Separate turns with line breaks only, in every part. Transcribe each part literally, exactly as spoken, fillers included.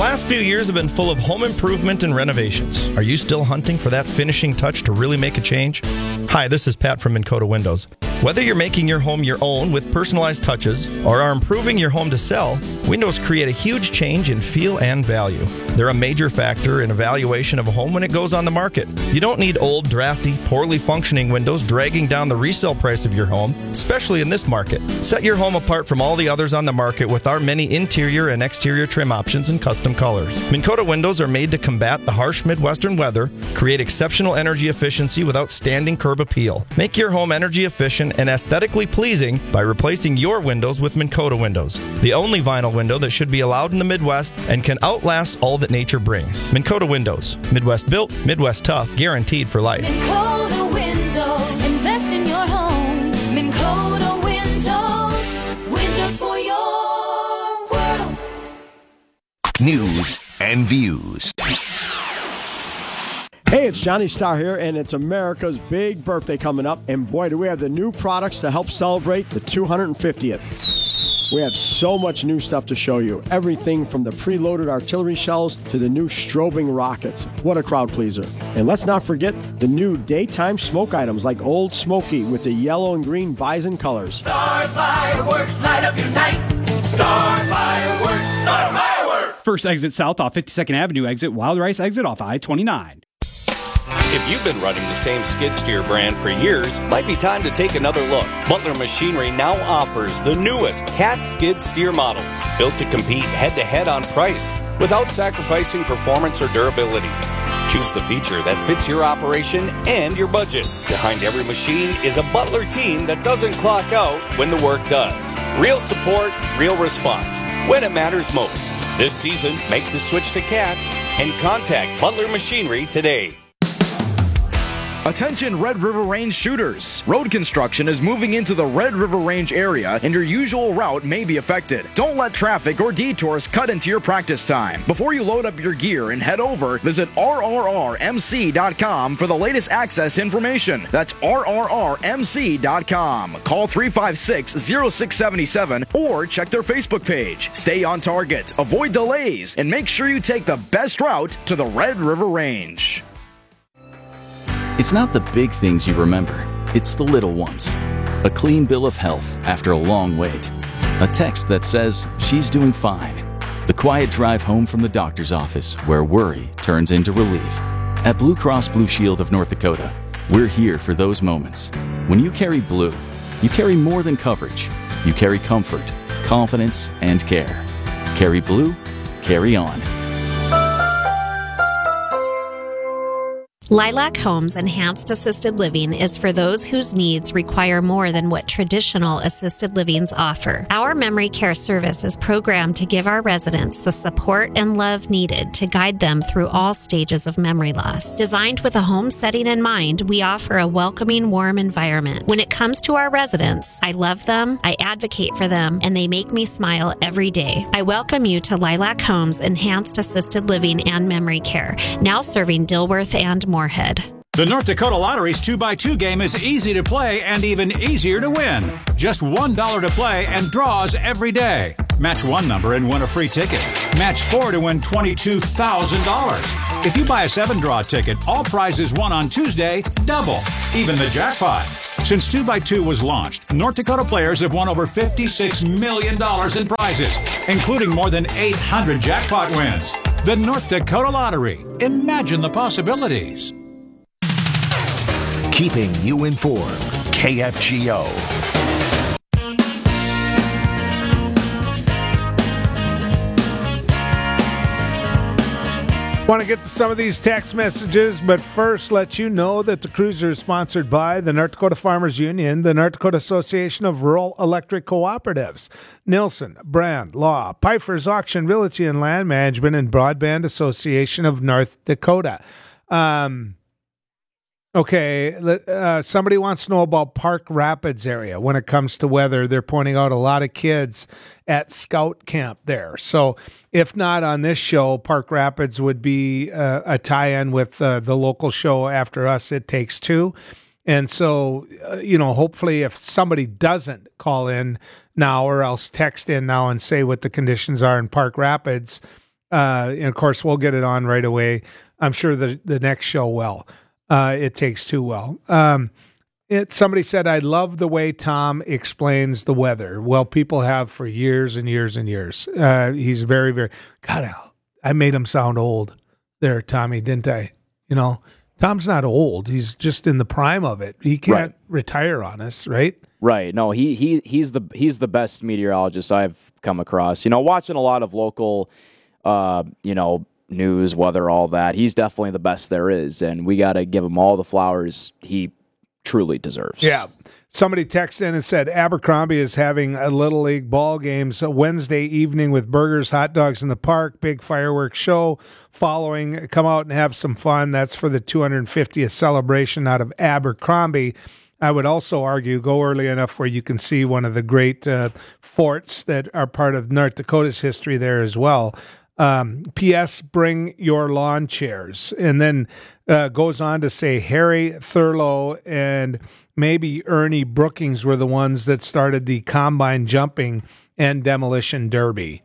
last few years have been full of home improvement and renovations. Are you still hunting for that finishing touch to really make a change? Hi, this is Pat from Minn Kota Windows. Whether you're making your home your own with personalized touches or are improving your home to sell, windows create a huge change in feel and value. They're a major factor in evaluation of a home when it goes on the market. You don't need old, drafty, poorly functioning windows dragging down the resale price of your home, especially in this market. Set your home apart from all the others on the market with our many interior and exterior trim options and custom colors. Minn Kota windows are made to combat the harsh Midwestern weather, create exceptional energy efficiency with outstanding curb appeal. Make your home energy efficient and aesthetically pleasing by replacing your windows with Minn Kota windows, the only vinyl window that should be allowed in the Midwest and can outlast all that nature brings. Minn Kota Windows. Midwest built, Midwest tough, guaranteed for life.
Minn Kota Windows. Invest in your home. Minn Kota Windows. Windows for your world.
News and views.
Hey, it's Johnny Starr here, and it's America's big birthday coming up. And boy, do we have the new products to help celebrate the two hundred fiftieth. We have so much new stuff to show you. Everything from the preloaded artillery shells to the new strobing rockets. What a crowd pleaser. And let's not forget the new daytime smoke items like Old Smoky with the yellow and green bison colors.
Star Fireworks, light up your night. Star Fireworks, Star Fireworks.
First exit south off fifty-second Avenue exit, Wild Rice exit off I twenty-nine.
If you've been running the same skid steer brand for years, might be time to take another look. Butler Machinery now offers the newest Cat skid steer models, built to compete head-to-head on price without sacrificing performance or durability. Choose the feature that fits your operation and your budget. Behind every machine is a Butler team that doesn't clock out when the work does. Real support, real response, when it matters most. This season, make the switch to Cat and contact Butler Machinery today.
Attention Red River Range shooters. Road construction is moving into the Red River Range area and your usual route may be affected. Don't let traffic or detours cut into your practice time. Before you load up your gear and head over, visit R R R M C dot com for the latest access information. That's R R R M C dot com. Call three five six, zero six seven seven or check their Facebook page. Stay on target, avoid delays, and make sure you take the best route to the Red River Range.
It's not the big things you remember, it's the little ones. A clean bill of health after a long wait. A text that says she's doing fine. The quiet drive home from the doctor's office where worry turns into relief. At Blue Cross Blue Shield of North Dakota, we're here for those moments. When you carry blue, you carry more than coverage. You carry comfort, confidence, and care. Carry blue, carry on.
Lilac Homes Enhanced Assisted Living is for those whose needs require more than what traditional assisted livings offer. Our memory care service is programmed to give our residents the support and love needed to guide them through all stages of memory loss. Designed with a home setting in mind, we offer a welcoming, warm environment. When it comes to our residents, I love them, I advocate for them, and they make me smile every day. I welcome you to Lilac Homes Enhanced Assisted Living and Memory Care, now serving Dilworth and Moorhead.
The North Dakota Lottery's two by two game is easy to play and even easier to win. Just one dollar to play and draws every day. Match one number and win a free ticket. Match four to win twenty-two thousand dollars. If you buy a seven-draw ticket, all prizes won on Tuesday double, even the jackpot. Since two by two was launched, North Dakota players have won over fifty-six million dollars in prizes, including more than eight hundred jackpot wins. The North Dakota Lottery. Imagine the possibilities.
Keeping you informed. K F G O.
Want to get to some of these text messages, but first let you know that the cruiser is sponsored by the North Dakota Farmers Union, the North Dakota Association of Rural Electric Cooperatives, Nilson, Brand, Law, Pfeiffer's Auction, Realty and Land Management, and Broadband Association of North Dakota. Um, okay, uh, somebody wants to know about Park Rapids area when it comes to weather. They're pointing out a lot of kids at Scout Camp there. So if not on this show, Park Rapids would be uh, a tie-in with uh, the local show after us, It Takes Two. And so, uh, you know, hopefully if somebody doesn't call in now or else text in now and say what the conditions are in Park Rapids, Uh, and of course, we'll get it on right away. I'm sure the the next show will. Uh, it takes two well. Um, it somebody said, I love the way Tom explains the weather. Well, people have for years and years and years. Uh, he's very, very. God, I made him sound old there, Tommy, didn't I? You know, Tom's not old. He's just in the prime of it. He can't
right.
retire on us, right?
Right. No, he he he's the he's the best meteorologist I've come across. You know, watching a lot of local, uh, you know, news, weather, all that. He's definitely the best there is, and we got to give him all the flowers he truly deserves.
Yeah. Somebody texted in and said Abercrombie is having a Little League ball game so Wednesday evening with burgers, hot dogs in the park, big fireworks show following. Come out and have some fun. That's for the two hundred fiftieth celebration out of Abercrombie. I would also argue go early enough where you can see one of the great uh, forts that are part of North Dakota's history there as well. Um, P S. Bring your lawn chairs. And then uh, goes on to say Harry Thurlow and maybe Ernie Brookings were the ones that started the combine jumping and demolition derby.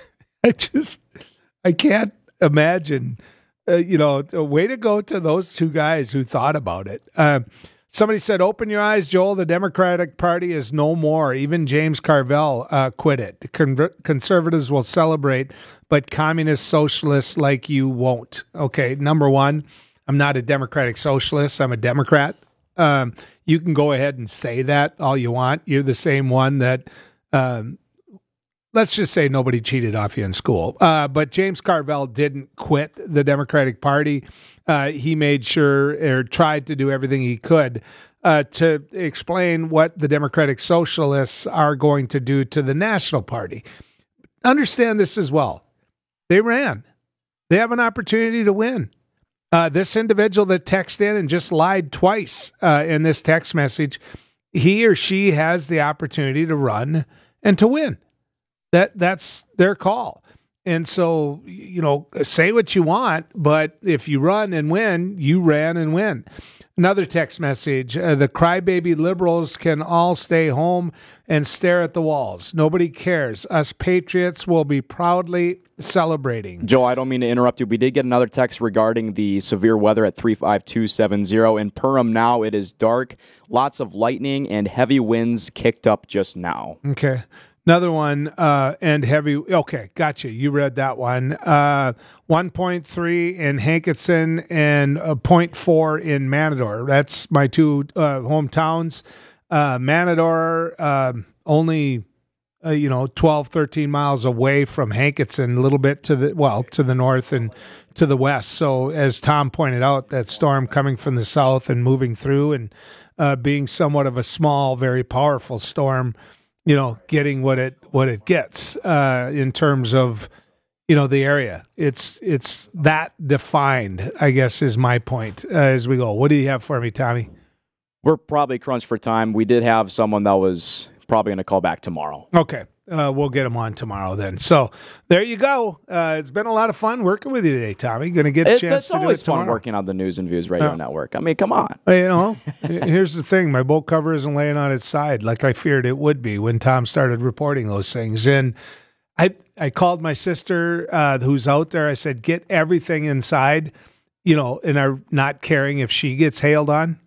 I just, I can't imagine, uh, you know, a way to go to those two guys who thought about it. Uh, Somebody said, open your eyes, Joel. The Democratic Party is no more. Even James Carville uh, quit it. The con- conservatives will celebrate, but communist socialists like you won't. Okay, number one, I'm not a Democratic socialist. I'm a Democrat. Um, you can go ahead and say that all you want. You're the same one that, um, let's just say nobody cheated off you in school. Uh, but James Carville didn't quit the Democratic Party. Uh, he made sure or tried to do everything he could uh, to explain what the Democratic Socialists are going to do to the National Party. Understand this as well. They ran. They have an opportunity to win. Uh, this individual that texted in and just lied twice uh, in this text message, he or she has the opportunity to run and to win. That that's their call. And so, you know, say what you want, but if you run and win, you ran and win. Another text message, uh, the crybaby liberals can all stay home and stare at the walls. Nobody cares. Us patriots will be proudly celebrating.
Joe, I don't mean to interrupt you. We did get another text regarding the severe weather at three five two seven zero. In Perham now, it is dark, lots of lightning, and heavy winds kicked up just now.
Okay. Another one, uh, and heavy. Okay, gotcha. You read that one. Uh, one point three in Hankinson and uh, zero point four in Manador. That's my two uh, hometowns. Uh, Manador, uh, only, uh, you know, twelve, thirteen miles away from Hankinson, a little bit to the, well, to the north and to the west. So as Tom pointed out, that storm coming from the south and moving through and uh, being somewhat of a small, very powerful storm, you know, getting what it what it gets uh, in terms of, you know, the area. It's it's that defined, I guess, is my point uh, as we go. What do you have for me, Tommy?
We're probably crunched for time. We did have someone that was probably going to call back tomorrow.
Okay. Uh, we'll get him on tomorrow then. So there you go. Uh, it's been a lot of fun working with you today, Tommy. Going to get a
it's,
chance
it's
to do it tomorrow.
It's always fun working on the News and Views Radio
uh,
Network. I mean, come on.
You know, here's the thing. My boat cover isn't laying on its side like I feared it would be when Tom started reporting those things. And I I called my sister uh, who's out there. I said, get everything inside, you know, and I'm not caring if she gets hailed on.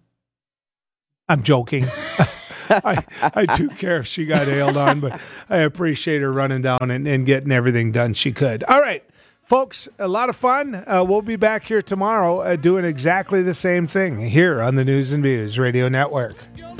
I'm joking. I, I do care if she got hailed on, but I appreciate her running down and, and getting everything done she could. All right, folks, a lot of fun. Uh, we'll be back here tomorrow uh, doing exactly the same thing here on the News and Views Radio Network.